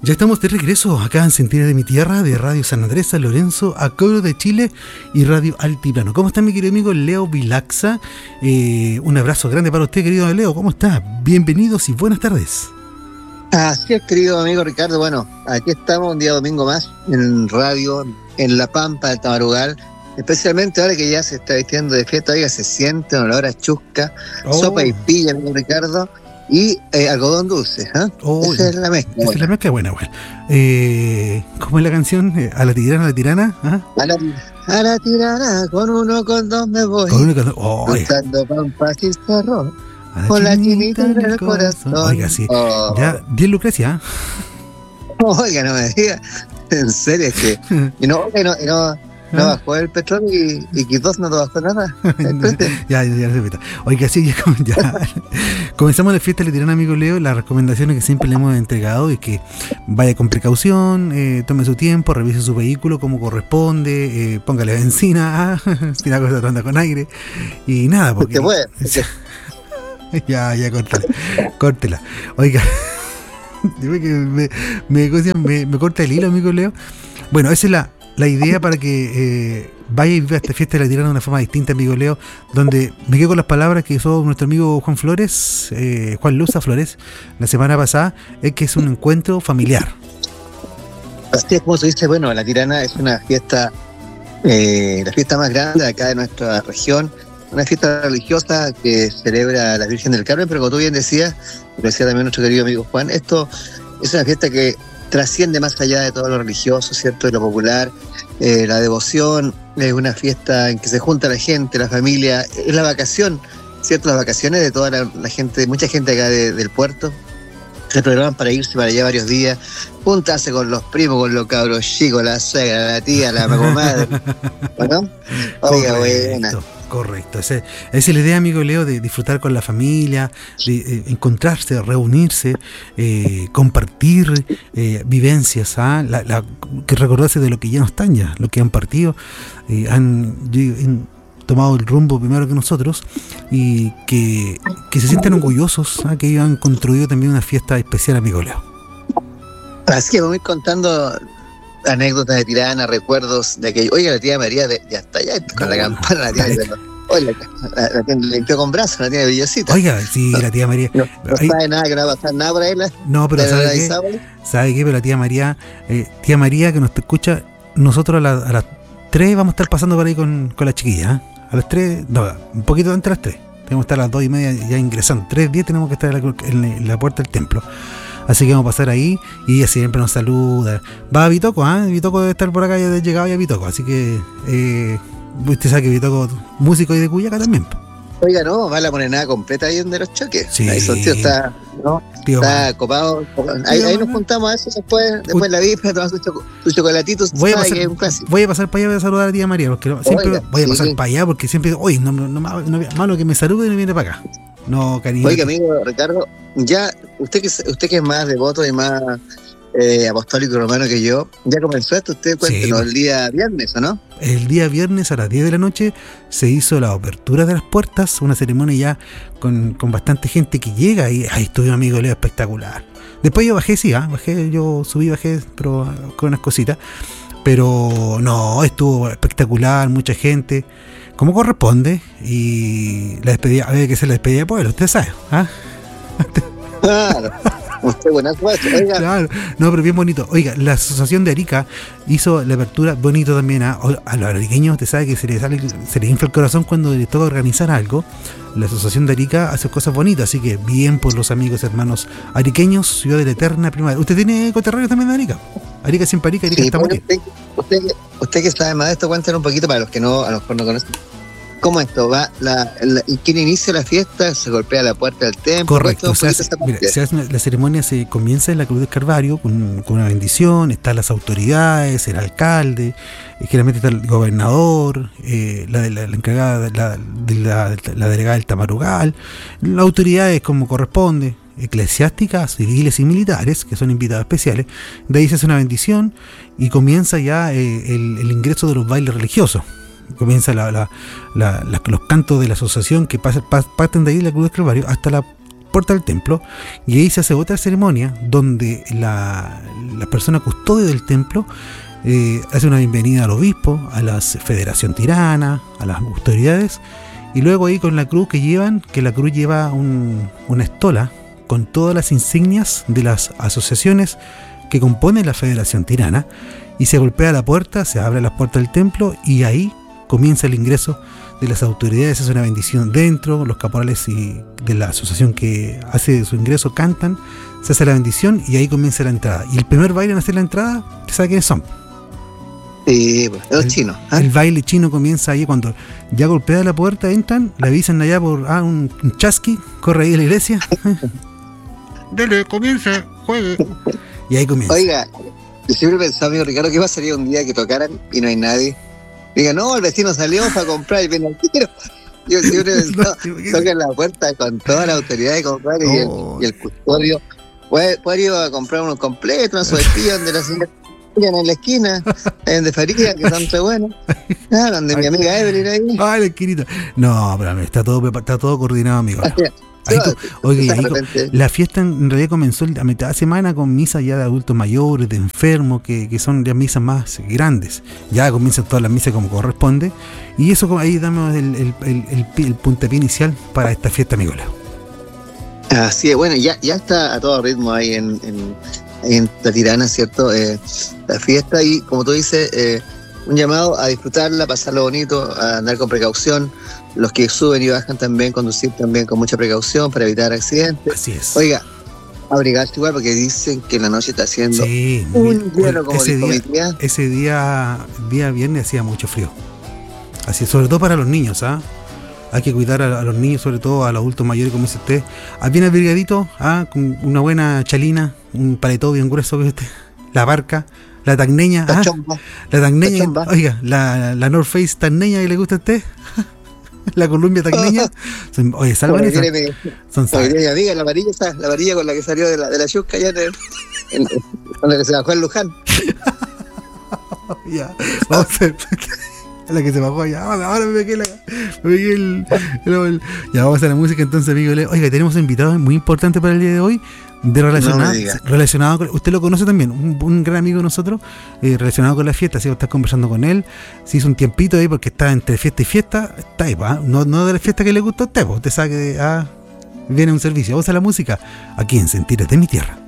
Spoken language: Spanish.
Ya estamos de regreso acá en Sentinelas de mi Tierra, de Radio San Andrés, San Lorenzo, Acobro de Chile y Radio Altiplano. ¿Cómo está mi querido amigo Leo Vilaxa? Un abrazo grande para usted, querido Leo. ¿Cómo está? Bienvenidos y buenas tardes. Así es, querido amigo Ricardo. Bueno, aquí estamos un día domingo más en radio, en La Pampa del Tamarugal. Especialmente ahora que ya se está vistiendo de fiesta, oiga, se siente un olor a chusca, sopa y pilla, amigo Ricardo. Y algodón dulce, ¿eh? Esa es la mezcla. Esa es la mezcla buena, bueno. ¿Cómo es la canción? ¿A la tirana, a la tirana? ¿Ah? A la tirana, con uno, con dos me voy. Con uno, con dos. Oh, buscando pampas y cerro, con la chinita en el corazón. Oiga, sí. Ya, 10 Lucrecia. Oiga, no me diga. En serio, es que. Y no no bajó el petróleo y Quizás no te bajó nada. ya se repita. Oiga, sí, ya. Comenzamos la fiesta, le dirán amigo Leo, las recomendaciones que siempre le hemos entregado es que vaya con precaución, tome su tiempo, revise su vehículo como corresponde, póngale benzina, si la cosa anda con aire, y nada, porque... ya, córtela. Oiga, dime que me corta el hilo, amigo Leo. Bueno, esa es la idea para que vaya y viva esta fiesta de la tirana de una forma distinta, amigo Leo, donde me quedo con las palabras que hizo nuestro amigo Juan Luza Flores, la semana pasada, es que es un encuentro familiar. Así es como se dice, bueno, la tirana es una fiesta, la fiesta más grande acá de nuestra región, una fiesta religiosa que celebra a la Virgen del Carmen, pero como tú bien decías, lo decía también nuestro querido amigo Juan, esto es una fiesta que trasciende más allá de todo lo religioso, ¿cierto? De lo popular, la devoción, es una fiesta en que se junta la gente, la familia, es la vacación, ¿cierto? Las vacaciones de toda la gente, mucha gente acá del puerto, se programan para irse para allá varios días, juntarse con los primos, con los cabros chicos, la suegra, la tía, la comadre, ¿no? Oiga, buena. Correcto, esa es la idea, amigo Leo, de disfrutar con la familia, de encontrarse, reunirse, compartir vivencias, que recordarse de lo que ya no están ya, lo que han partido, han tomado el rumbo primero que nosotros y que se sienten orgullosos, que ellos han construido también una fiesta especial, amigo Leo. Así que vamos a ir contando anécdotas de tirana, recuerdos de que, oiga, la tía María ya está allá con la campana, la tía oiga, la tiene limpió con brazos, la tiene brillosita. Oiga, sí, la tía María. No sabe nada, que no va a pasar nada por ahí. No, pero ¿sabe qué? Pero la tía María que nos escucha, nosotros a las 3 vamos a estar pasando por ahí con la chiquilla, a las 3, no, un poquito antes de las 3. Tenemos que estar a las 2:30 ya ingresando. 3:10 tenemos que estar en la puerta del templo. Así que vamos a pasar ahí y ella siempre nos saluda. Va a Bitoco, Bitoco debe estar por acá, ya de llegado ya a Bitoco. Así que usted sabe que Bitoco, músico y de Cuyaca también. Oiga, no, va la moneda completa ahí donde los choques. Sí. Ahí son, tío, está copado. Ahí nos juntamos a eso después la víspera, tomamos su chocolatito. Voy a pasar para allá, voy a saludar a la tía María, porque siempre voy a pasar para allá, porque siempre, oye, no malo que me salude y no viene para acá. No, cariño. Oiga, amigo Ricardo, ya usted que es más devoto y más apostólico romano que yo, ya comenzó esto, usted cuéntenos, el día viernes, ¿o no? El día viernes a las 10 de la noche se hizo la apertura de las puertas, una ceremonia ya con bastante gente que llega y ahí estuvo un amigo Leo espectacular. Después yo bajé, bajé, pero con unas cositas, pero no, estuvo espectacular, mucha gente, como corresponde, y la despedida, había que hacer la despedida de pueblo, usted sabe, Claro. Usted buenas cosas, oiga. Claro, no, pero bien bonito. Oiga, la Asociación de Arica hizo la apertura bonito también a los ariqueños. Usted sabe que se les infla el corazón cuando les toca organizar algo. La Asociación de Arica hace cosas bonitas, así que bien por los amigos, hermanos ariqueños, ciudad de la eterna primavera. ¿Usted tiene coterráneos también de Arica? Arica siempre Arica sí, está bueno, usted que sabe más de esto, cuéntanos un poquito para los que no, a lo mejor no conocen. ¿Cómo esto va? ¿Quién inicia la fiesta? ¿Se golpea la puerta del templo? Correcto. La ceremonia se comienza en la Cruz del Calvario con una bendición. Están las autoridades, el alcalde, generalmente está el gobernador, la encargada, la delegada del Tamarugal, las autoridades como corresponde, eclesiásticas, civiles y militares, que son invitados especiales. De ahí se hace una bendición y comienza ya el ingreso de los bailes religiosos. Comienza los cantos de la asociación que parten de ahí de la Cruz del Calvario hasta la puertas del templo, y ahí se hace otra ceremonia donde la persona custodia del templo hace una bienvenida al obispo, a la federación tirana, a las autoridades, y luego ahí con la cruz que la cruz lleva una estola con todas las insignias de las asociaciones que componen la federación tirana, y se golpea la puerta, se abren las puertas del templo, y ahí comienza el ingreso de las autoridades. Es una bendición dentro, los caporales y de la asociación que hace su ingreso cantan, se hace la bendición y ahí comienza la entrada. Y el primer baile en hacer la entrada, ¿sabes quiénes son? Los chinos. El baile chino comienza ahí cuando ya golpea la puerta, entran, le avisan allá por un chasqui, corre ahí a la iglesia. Dele, comienza, juegue. Y ahí comienza. Oiga, yo siempre pensaba, amigo Ricardo, que pasaría un día que tocaran y no hay nadie. Diga, no, el vecino salió para comprar y viene al tiro. Yo siempre pensaba, tocan la puerta con toda la autoridad de comprar y el custodio. Puede ir a comprar unos completos, una sobrepilla donde la señora en la esquina, en de Faría, que son muy buenos. Donde mi amiga Evelyn ahí. Ay, la esquinita. No, pero está todo coordinado, amigo. Oye, la fiesta en realidad comenzó a mitad de semana con misas ya de adultos mayores, de enfermos, que son ya misas más grandes. Ya comienzan todas las misas como corresponde. Y eso ahí damos el puntapié inicial para esta fiesta, amigo Leo. Así es, bueno, ya está a todo ritmo ahí en la Tirana, ¿cierto? La fiesta, y como tú dices, un llamado a disfrutarla, pasarlo bonito, a andar con precaución. Los que suben y bajan también, conducir también con mucha precaución para evitar accidentes. Así es. Oiga, abrigarse igual porque dicen que la noche está haciendo un hielo como ese día viernes hacía mucho frío. Así, sobre todo para los niños, hay que cuidar a los niños, sobre todo a los adultos mayores, como dice usted. Bien abrigadito, con una buena chalina, un paletón bien grueso, la barca, la tagneña, la tagneña, oiga, la North Face tagneña que le gusta a usted, la Columbia tagneña. Oye, salvan esa. Son mi amiga, la amarilla con la que salió de la Chusca allá con la que se bajó en Luján. Ya, vamos a ver. La que se bajó allá. Ahora me pegué ya, vamos a la música entonces, amigo. Oiga, tenemos un invitado muy importante para el día de hoy, relacionado con, usted lo conoce también, un gran amigo de nosotros, relacionado con la fiesta. Así que está conversando con él, se hizo un tiempito ahí porque está entre fiesta y fiesta, está ahí, no de la fiesta que le gusta a usted, usted sabe que viene un servicio. Vamos a la música aquí en Sentires de mi Tierra.